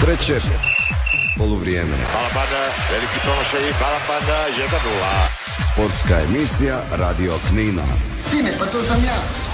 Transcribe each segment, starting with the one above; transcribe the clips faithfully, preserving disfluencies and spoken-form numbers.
Treće poluvrijeme. Balabanda, veliki promašaj, Balabanda, jedan nula. Sportska emisija Radio Knina. Sine, pa to sam ja.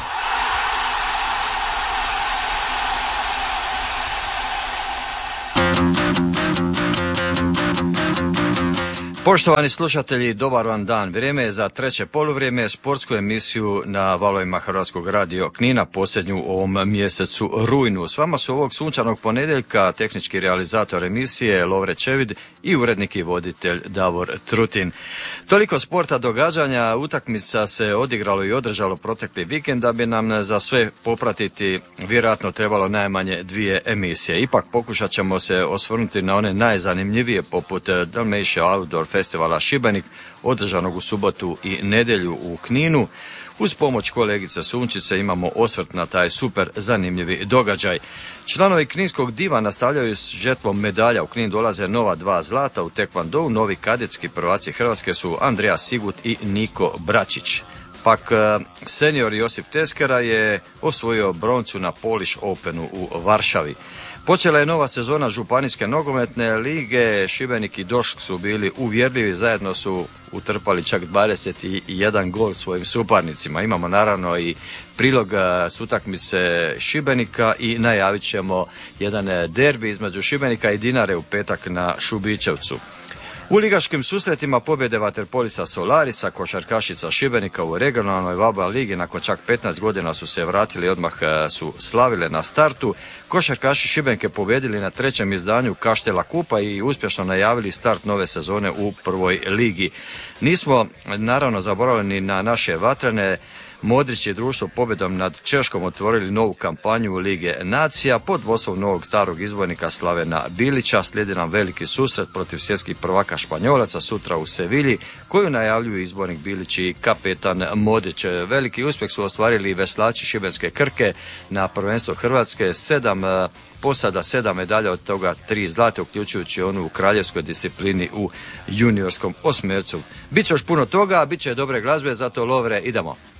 Poštovani slušatelji, dobar vam dan. Vrijeme je za treće poluvrijeme, sportsku emisiju na valovima Hrvatskog radio Knina, posljednju u ovom mjesecu rujnu. S vama su ovog sunčanog ponedjeljka tehnički realizator emisije Lovre Čevid i urednik i voditelj Davor Trutin. Toliko sporta, događanja, utakmica se odigralo i održalo protekli vikend, da bi nam za sve popratiti vjerojatno trebalo najmanje dvije emisije. Ipak pokušat ćemo se osvrnuti na one najzanimljivije, poput Dalmatia Outdoor Festivala Šibenik, održanog u subotu i nedjelju u Kninu. Uz pomoć kolegice Sunčice imamo osvrt na taj super zanimljivi događaj. Članovi kninskog diva nastavljaju s žetvom medalja. U Knin dolaze nova dva zlata u tekvandou. Novi kadetski prvaci Hrvatske su Andrija Sigut i Niko Bračić. Pak senior Josip Teskera je osvojio broncu na Polish Openu u Varšavi. Počela je nova sezona županijske nogometne lige. Šibenik i Došk su bili uvjerljivi, zajedno su utrpali čak dvadeset jedan gol svojim suparnicima. Imamo naravno i prilog s utakmice Šibenika i najavit ćemo jedan derbi između Šibenika i Dinare u petak na Šubićevcu. U ligaškim susretima pobjede vaterpolista Solarisa, košarkašica Šibenika u regionalnoj VABA ligi nakon čak petnaest godina su se vratili, odmah su slavile na startu. Košarkaši Šibenke pobjedili na trećem izdanju Kaštela kupa i uspješno najavili start nove sezone u prvoj ligi. Nismo naravno zaboravili ni na naše vatrene. Modrić i društvo pobjedom nad Češkom otvorili novu kampanju Lige nacija pod vodstvom novog starog izbornika Slavena Bilića. Slijedi nam veliki susret protiv svjetskih prvaka Španjolaca sutra u Sevilji, koju najavljuju izbornik Bilić i kapetan Modrić. Veliki uspjeh su ostvarili veslači šibenske Krke na prvenstvo Hrvatske, sedam posada, sedam medalja, od toga tri zlate, uključujući onu u kraljevskoj disciplini u juniorskom osmercu. Biće još puno toga, bit će dobre glazbe, zato Lovre idemo.